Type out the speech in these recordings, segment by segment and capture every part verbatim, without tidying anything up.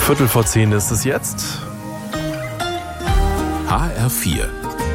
Viertel vor zehn ist es jetzt. H R vier.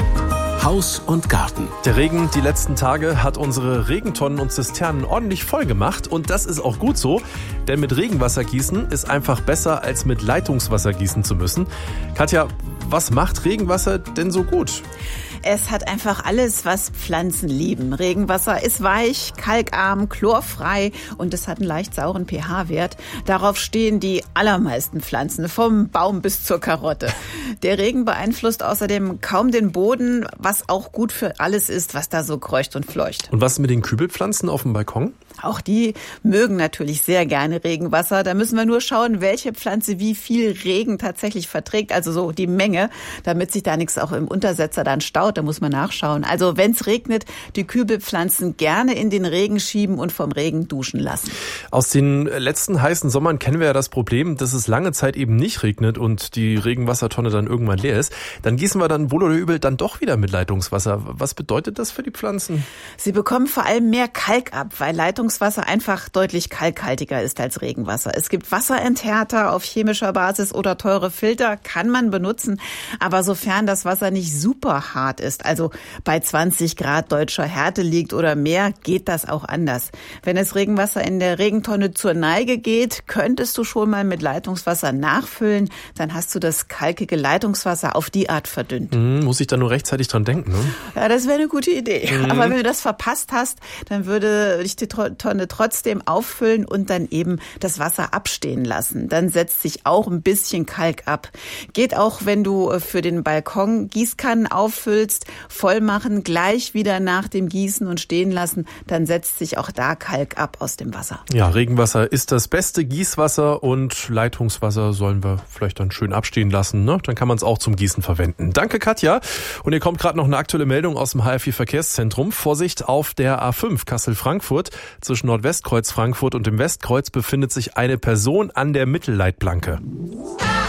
Haus und Garten. Der Regen die letzten Tage hat unsere Regentonnen und Zisternen ordentlich voll gemacht. Und das ist auch gut so, denn mit Regenwasser gießen ist einfach besser, als mit Leitungswasser gießen zu müssen. Katja, was macht Regenwasser denn so gut? Es hat einfach alles, was Pflanzen lieben. Regenwasser ist weich, kalkarm, chlorfrei und es hat einen leicht sauren pH-Wert. Darauf stehen die allermeisten Pflanzen, vom Baum bis zur Karotte. Der Regen beeinflusst außerdem kaum den Boden, was auch gut für alles ist, was da so kreucht und fleucht. Und was mit den Kübelpflanzen auf dem Balkon? Auch die mögen natürlich sehr gerne Regenwasser. Da müssen wir nur schauen, welche Pflanze wie viel Regen tatsächlich verträgt, also so die Menge, damit sich da nichts auch im Untersetzer dann staut. Da muss man nachschauen. Also wenn es regnet, die Kübelpflanzen gerne in den Regen schieben und vom Regen duschen lassen. Aus den letzten heißen Sommern kennen wir ja das Problem, dass es lange Zeit eben nicht regnet und die Regenwassertonne dann irgendwann leer ist. Dann gießen wir dann wohl oder übel dann doch wieder mit Leitungswasser. Was bedeutet das für die Pflanzen? Sie bekommen vor allem mehr Kalk ab, weil Leitungswasser einfach deutlich kalkhaltiger ist als Regenwasser. Es gibt Wasserenthärter auf chemischer Basis oder teure Filter, kann man benutzen. Aber sofern das Wasser nicht super hart ist, also bei zwanzig Grad deutscher Härte liegt oder mehr, geht das auch anders. Wenn das Regenwasser in der Regentonne zur Neige geht, könntest du schon mal mit Leitungswasser nachfüllen. Dann hast du das kalkige Leitungswasser auf die Art verdünnt. Mhm, muss ich da nur rechtzeitig dran denken, ne? Ja, das wäre eine gute Idee. Mhm. Aber wenn du das verpasst hast, dann würde ich die Tonne trotzdem auffüllen und dann eben das Wasser abstehen lassen. Dann setzt sich auch ein bisschen Kalk ab. Geht auch, wenn du für den Balkon Gießkannen auffüllst, voll machen, gleich wieder nach dem Gießen und stehen lassen, dann setzt sich auch da Kalk ab aus dem Wasser. Ja, Regenwasser ist das beste Gießwasser und Leitungswasser sollen wir vielleicht dann schön abstehen lassen, ne? Dann kann man es auch zum Gießen verwenden. Danke, Katja. Und hier kommt gerade noch eine aktuelle Meldung aus dem H R vier Verkehrszentrum. Vorsicht auf der A fünf Kassel-Frankfurt. Zwischen Nordwestkreuz Frankfurt und dem Westkreuz befindet sich eine Person an der Mittelleitplanke.